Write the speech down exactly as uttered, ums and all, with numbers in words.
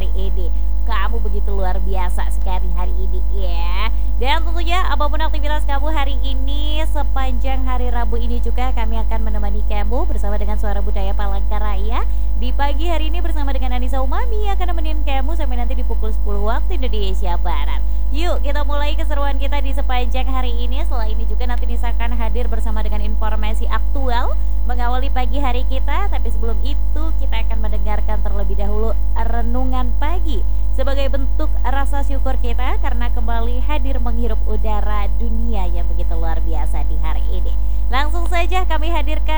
hari ini. Kamu begitu luar biasa sekali hari ini ya. Dan tentunya apapun aktivitas kamu hari ini, sepanjang hari Rabu ini juga kami akan menemani kamu bersama dengan Suara Budaya Palangkaraya. Di pagi hari ini bersama dengan Anissa Umami akan nemenin kamu sampai nanti di pukul sepuluh waktu Indonesia Barat. Yuk kita mulai keseruan kita di sepanjang hari ini. Setelah ini juga nanti Nisa akan hadir bersama dengan informasi aktual mengawali pagi hari kita. Tapi sebelum itu kita akan mendengarkan terlebih dahulu renungan pagi sebagai bentuk rasa syukur kita karena kembali hadir menghirup udara dunia yang begitu luar biasa di hari ini. Langsung saja kami hadirkan